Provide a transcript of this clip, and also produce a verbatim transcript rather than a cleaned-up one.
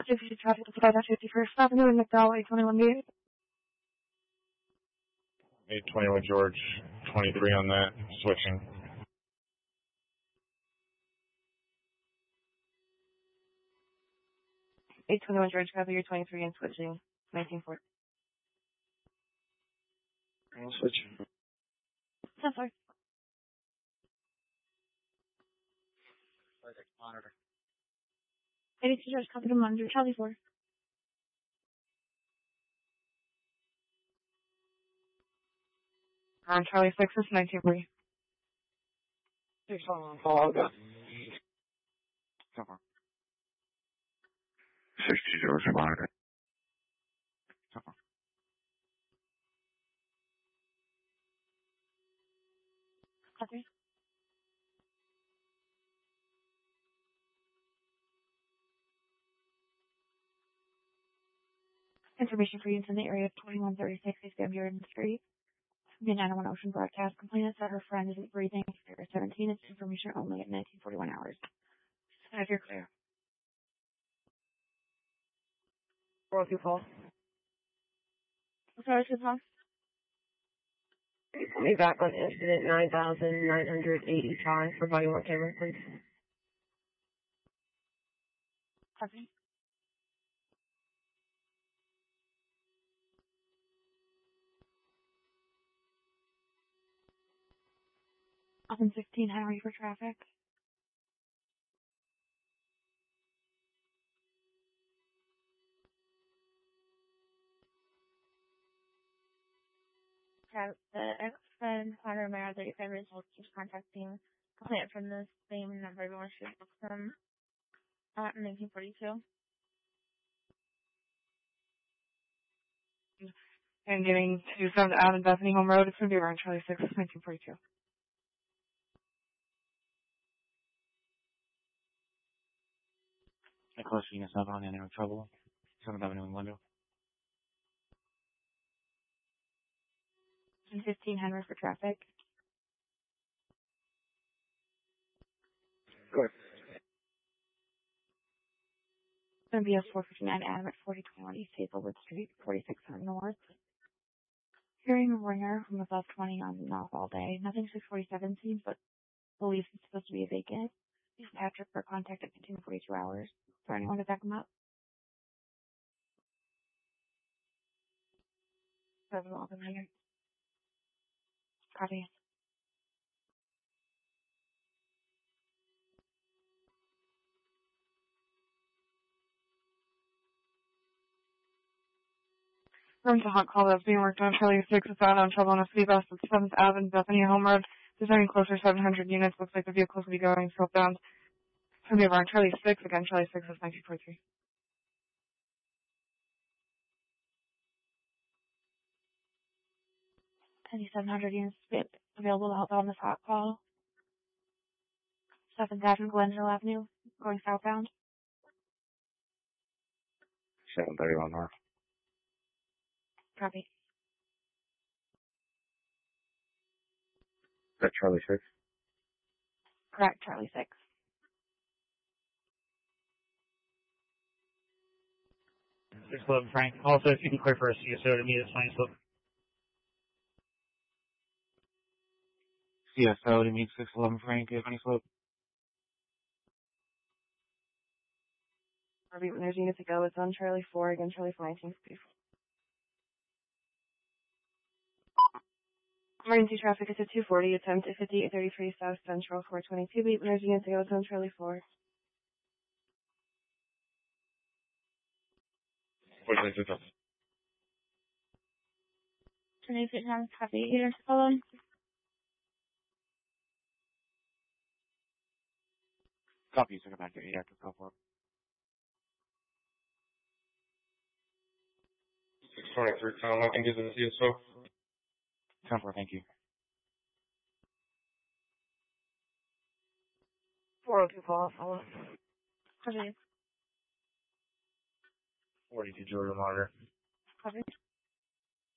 sixty traffic to five fifty-first Avenue in McDowell, eight twenty-one B. eight twenty-one George, twenty-three on that, switching. eight twenty-one George, copy your twenty-three and switching, nineteen forty. And switching. That's sorry. Monitor. eighty-two George, copy to monitor, Charlie four. On Charlie six, it's nineteen forty. six on follow up. Somewhere. sixty George, monitor. Somewhere. Copy. Information for use in the area of twenty-one thirty-six East Gambia Street. The nine one Ocean broadcast complainant that her friend isn't breathing. Figure seventeen. It's information only at nineteen forty-one hours. If you're clear. four oh two call. Sorry, two call. Me back on incident nine thousand nine hundred eighty-five for body worn camera, please. Copy. Open sixteen Henry for traffic. Have the ex-friend Hunter Romero thirty-five years old keeps contacting complainant from the same number. We want to book them at nineteen forty-two. And getting to seventh Ave and Bethany Home Road. It's going to be around Charlie six, nineteen forty-two. Nicholas Venus Avalon, any trouble? seventh Avenue in Glendale. And fifteen Henry for traffic. Good. It's going to be a four fifty-nine Adam at forty twenty-one East Hazelwood Street, forty-six hundred North. Hearing a ringer from above twenty on and off all day. Nothing six forty-seven seems, but believes it's supposed to be a vacant. He's Patrick for contact at fifteen forty-two hours. For anyone to back him up? Seven open ringer. Copy. Room to hot call that's being worked on Charlie six is out on trouble on a speed bus at seventh Ave and Bethany Home Road. Designing closer seven hundred units. Looks like the vehicles will be going southbound. It's going to be over on Charlie six. Again, Charlie six is nineteen forty-three. seven hundred units available to help out on this hot call. seventh Avenue, Glendale Avenue, going southbound. seven thirty-one North. Copy. Is that Charlie six? Correct, Charlie six. six eleven Frank. Also, if you can clear for a C S O to meet at Science Club. C S O to meet six eleven Frank at Science Club. When there's units to go, it's on Charlie four, again, Charlie four, nineteen fifty-four. Emergency traffic is at two forty, attempt at fifty-eight thirty-three South Central, four twenty-two beat. When there's units to go, it's on Charlie four. What is it? twenty-two times copy. Either follow. Copy, second back to eight active call for six twenty-three, Tom, I can give it to C S O. ten four, thank you. four oh two call, follow. Copy. forty-two Georgia monitor. Copy.